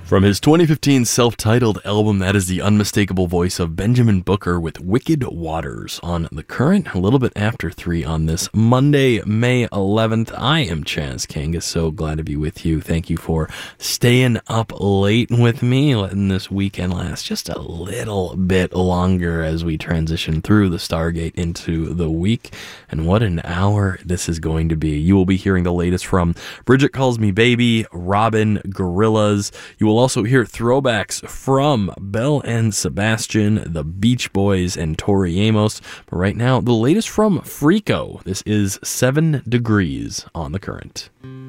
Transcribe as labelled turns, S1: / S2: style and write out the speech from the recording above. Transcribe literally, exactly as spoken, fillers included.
S1: From his twenty fifteen self-titled album, that is the unmistakable voice of Benjamin Booker with Wicked Waters on The Current, a little bit after three on this Monday, May eleventh. I am Chaz Kangas, so glad to be with you. Thank you for staying up late with me, letting this weekend last just a little bit longer as we transition through the Stargate into the week. And what an hour this is going to be. You will be hearing the latest from Bridget Calls Me Baby, Robin, Gorillaz. You will also hear throwbacks from Belle and Sebastian, the Beach Boys, and Tori Amos. But right now, the latest from Freako. This is Seven Degrees on The Current.